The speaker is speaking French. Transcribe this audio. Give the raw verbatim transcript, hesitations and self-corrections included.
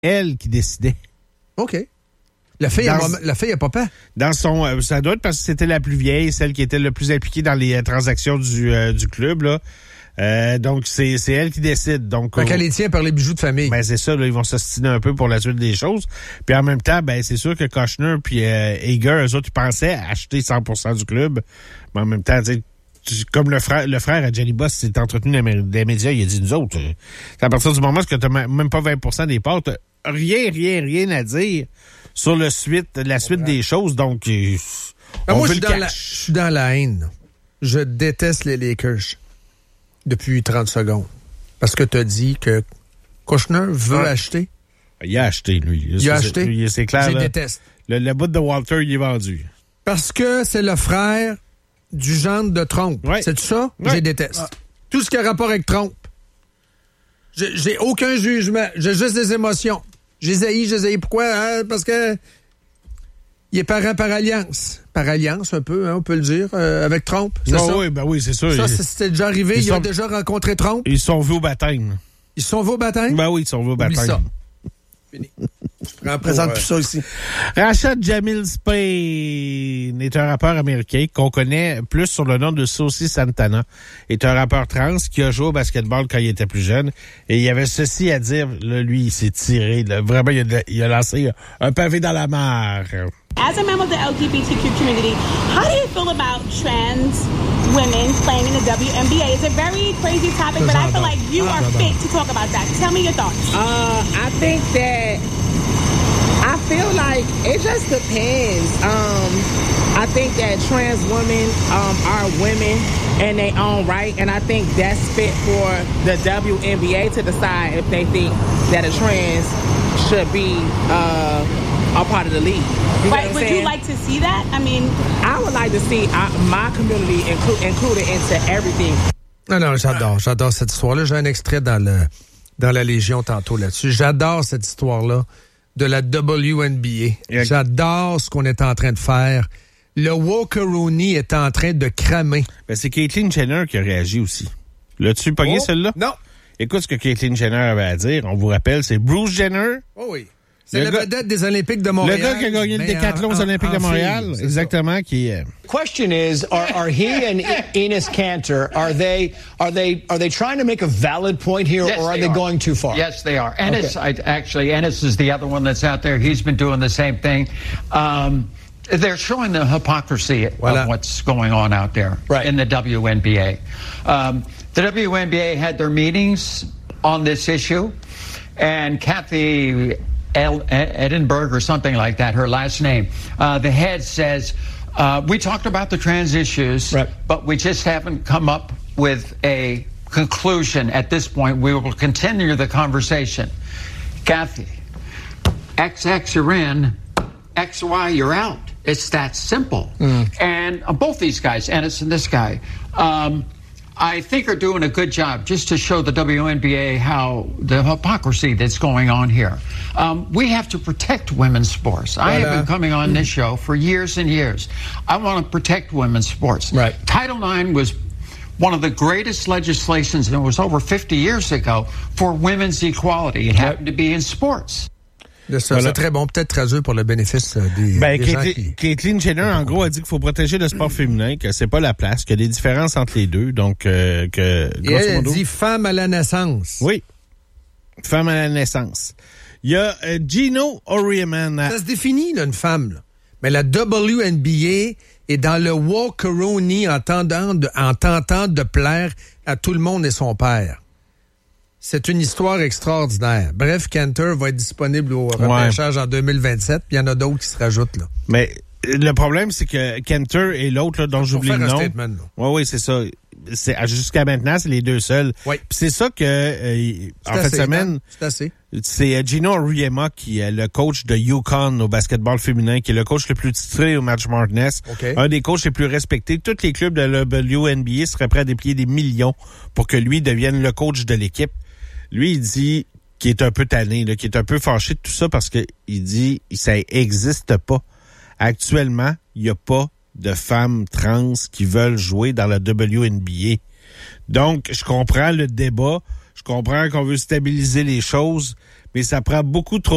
elle qui décidait. OK. La fille, Dans, a, la fille a pas peur. Dans son, euh, ça doit être parce que c'était la plus vieille, celle qui était le plus impliquée dans les euh, transactions du, euh, du club, là. Euh, donc, c'est, c'est elle qui décide. Donc, donc, elle les tient par les bijoux de famille. Ben, c'est ça, là, ils vont s'ostiner un peu pour la suite des choses. Puis en même temps, ben, c'est sûr que Kushner puis euh, Hager, eux autres, ils pensaient acheter cent pour cent du club. Mais en même temps, tu sais, comme le frère, le frère à Jenny Boss s'est entretenu dans les médias, il a dit, nous autres, euh, à partir du moment où tu n'as même pas vingt pour cent des parts, t'as rien, rien, rien à dire sur le suite, la suite ouais. des choses. Donc, euh, ben moi, je suis, la, je suis dans la haine. Je déteste les Lakers depuis trente secondes. Parce que tu as dit que Kushner veut ouais. acheter. Il a acheté, lui. Il a acheté? Lui, c'est clair. Je là, déteste. Le, le bout de Walter, il est vendu. Parce que c'est le frère du gendre de Trump. Ouais. C'est ça? Ouais. Je déteste. Ah. Tout ce qui a rapport avec Trump. J'ai, j'ai aucun jugement. J'ai juste des émotions. J'ai haï, j'ai haï. Pourquoi? Hein? Parce que il est parent par alliance. Par alliance, un peu, hein, on peut le dire, euh, avec Trump. C'est oh, ça? Oui, ben oui, c'est sûr. Ça, c'était déjà arrivé. Ils, ils sont... ont déjà rencontré Trump. Ils sont vus au baptême. Ils sont vus au baptême? Ben oui, ils sont vus au baptême. Oublie ça. Fini. Je ne présente plus ça ici. Rashad Jamil Spain est un rappeur américain qu'on connaît plus sur le nom de Saucy Santana. Est un rappeur trans qui a joué au basketball quand il était plus jeune. Et il y avait ceci à dire. Là, lui, il s'est tiré. Là, vraiment, il a, il a lancé un pavé dans la mer. As a member of the L G B T Q community, how do you feel about trans women playing in the W N B A? It's a very crazy topic, but I feel like you are fit to talk about that. Tell me your thoughts. Uh, I think that I feel like it just depends. Um, I think that trans women um, are women in their own right, and I think that's fit for the W N B A to decide if they think that a trans should be uh, a part of the league. You right, would saying? You like to see that? I mean, I would like to see uh, my community inclu- included into everything. Non, non, j'adore, j'adore cette histoire-là. J'ai un extrait dans le dans la Légion tantôt là-dessus. J'adore cette histoire-là de la W N B A. Yeah. J'adore ce qu'on est en train de faire. Le Walkeroni est en train de cramer. Ben, c'est Caitlyn Jenner qui a réagi aussi. L'as-tu pogné oh, celle-là? Non. Écoute ce que Caitlyn Jenner avait à dire. On vous rappelle, c'est Bruce Jenner. Oh oui. C'est le la gars, vedette des Olympiques de Montréal. Le gars qui a gagné le décathlon aux Olympiques de Montréal. Fille, exactement, ça. Qui est... Question is, are, are he and Enes Kanter, are they, are they, are they trying to make a valid point here, yes, or are they, they are. going too far? Yes, they are. Enes, okay. I, actually, Enes is the other one that's out there. He's been doing the same thing. Um, they're showing the hypocrisy voilà. of what's going on out there right. in the W N B A. Um, the W N B A had their meetings on this issue, and Kathy El- Edinburgh or something like that, her last name, uh, the head says, uh, we talked about the trans issues, right. but we just haven't come up with a conclusion at this point. We will continue the conversation. Kathy, X X you're in, X Y you're out. It's that simple. Mm. And uh, both these guys, Ennis and this guy, um, I think are doing a good job just to show the W N B A how the hypocrisy that's going on here. Um, we have to protect women's sports. Right, I have uh, been coming on this show for years and years. I want to protect women's sports. Right. Title nine was one of the greatest legislations, and it was over fifty years ago, for women's equality. It happened to be in sports. Ça, voilà. C'est très bon, peut-être traduit pour le bénéfice des, ben, des gens qui... Caitlyn Jenner, en gros, a dit qu'il faut protéger le sport féminin, que c'est pas la place, qu'il y a des différences entre les deux, donc euh, que... Et elle modo, dit femme à la naissance. Oui, femme à la naissance. Il y a euh, Gino Auriemma. Ça se définit, là, une femme, là. Mais la W N B A est dans le Walkeroni en tentant de, en tentant de plaire à tout le monde et son père. C'est une histoire extraordinaire. Bref, Kanter va être disponible au repêchage ouais. en deux mille vingt-sept, puis il y en a d'autres qui se rajoutent, là. Mais le problème, c'est que Kanter et l'autre, là, dont j'oublie le nom. Oui, oui, c'est ça. C'est, jusqu'à maintenant, c'est les deux seuls. Oui. Puis c'est ça que, euh, en fin de semaine, c'est assez. C'est Gino Auriemma qui est le coach de UConn au basketball féminin, qui est le coach le plus titré au March Madness. Okay. Un des coachs les plus respectés. Tous les clubs de la W N B A seraient prêts à déplier des millions pour que lui devienne le coach de l'équipe. Lui, il dit qu'il est un peu tanné, là, qu'il est un peu fâché de tout ça parce que il dit ça existe pas. Actuellement, il n'y a pas de femmes trans qui veulent jouer dans la W N B A. Donc, je comprends le débat, je comprends qu'on veut stabiliser les choses, mais ça prend beaucoup trop